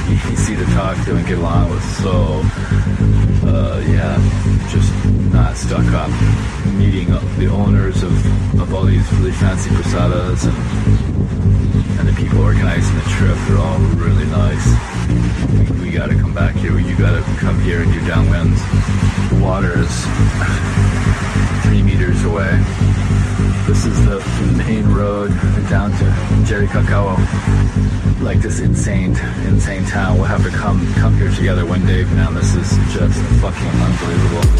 easy to talk to and get along with. So, yeah, just not stuck up. Meeting the owners of all these really fancy posadas and the people organizing the trip, they're all really nice. We got to come back here. You got to come here and do downwinds. The water is 3 meters away. This is the main road down to Jericoacoa. Like this insane town. We'll have to come here together one day, man. This is just fucking unbelievable.